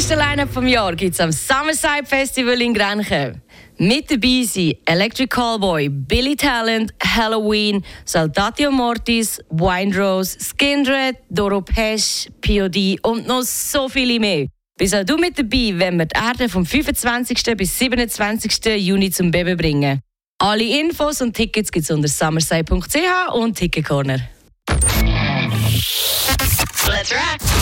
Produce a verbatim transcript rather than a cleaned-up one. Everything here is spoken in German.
grösste Line-Up vom Jahr gibt es am Summerside Festival in Grenchen. Mit dabei sind Electric Callboy, Billy Talent, Halloween, Saltatio Mortis, Windrose, Skindred, Doro Pesch, P O D und noch so viele mehr. Bist auch du mit dabei, wenn wir die Erde vom fünfundzwanzigsten bis siebenundzwanzigsten Juni zum Baby bringen. Alle Infos und Tickets gibt es unter summerside punkt c h und Ticket Corner. Let's rock!